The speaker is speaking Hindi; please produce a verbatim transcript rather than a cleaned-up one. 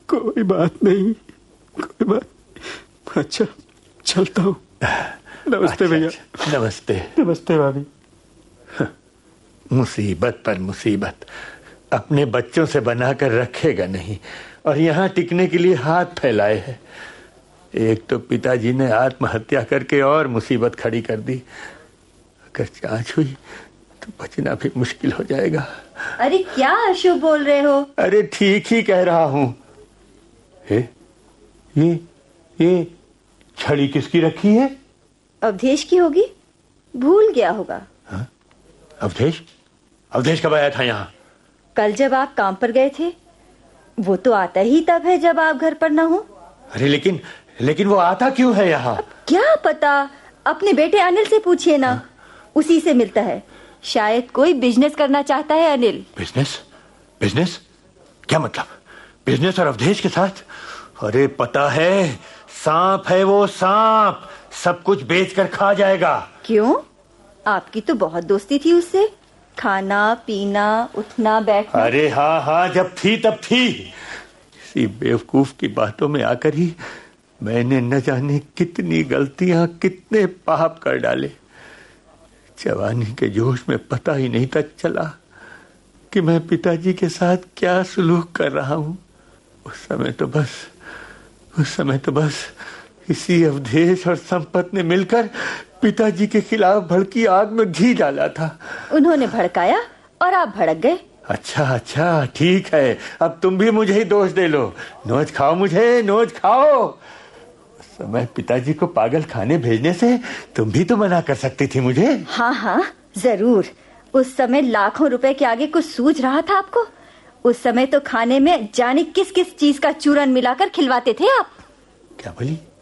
कोई बात नहीं, कोई बात। अच्छा चलता हूँ। नमस्ते भैया। अच्छा, नमस्ते। नमस्ते भाभी। मुसीबत पर मुसीबत अपने बच्चों से बनाकर रखेगा नहीं और यहाँ टिकने के लिए हाथ फैलाए है। एक तो पिताजी ने आत्महत्या करके और मुसीबत खड़ी कर दी, अगर जांच हुई तो बचना भी मुश्किल हो जाएगा। अरे क्या अशुभ बोल रहे हो? अरे ठीक ही कह रहा हूँ। ये ये छड़ी किसकी रखी है? अवधेश की होगी, भूल गया होगा। हा? अवधेश? अवधेश कब आया था यहाँ? कल जब आप काम पर गए थे। वो तो आता ही तब है जब आप घर पर ना हो। अरे लेकिन लेकिन वो आता क्यों है यहाँ? क्या पता, अपने बेटे अनिल से पूछिए ना। हा? उसी से मिलता है, शायद कोई बिजनेस करना चाहता है अनिल। बिजनेस? बिजनेस? क्या मतलब? बिजनेस और अवधेश के साथ? अरे पता है, सांप है वो, सांप सब कुछ बेच कर खा जाएगा। क्यों? आपकी तो बहुत दोस्ती थी उससे, खाना पीना उठना बैठना। अरे हाँ हाँ, जब थी तब थी। इसी बेवकूफ की बातों में आकर ही मैंने न जाने कितनी गलतियां, कितने पाप कर डाले। जवानी के जोश में पता ही नहीं था चला कि मैं पिताजी के साथ क्या सलूक कर रहा हूँ। उस समय तो बस उस समय तो बस इसी अवधेश और संपत ने मिलकर पिताजी के खिलाफ भड़की आग में घी डाला था। उन्होंने भड़काया और आप भड़क गए। अच्छा अच्छा ठीक है, अब तुम भी मुझे ही दोष दे लो। नोच खाओ मुझे, नोच खाओ। उस समय पिताजी को पागल खाने भेजने से तुम भी तो मना कर सकती थी मुझे। हाँ हाँ जरूर, उस समय लाखों रुपए के आगे कुछ सूझ रहा था आपको? उस समय तो खाने में जाने किस किस चीज का चूरन मिलाकर खिलवाते थे आप। क्या बोली?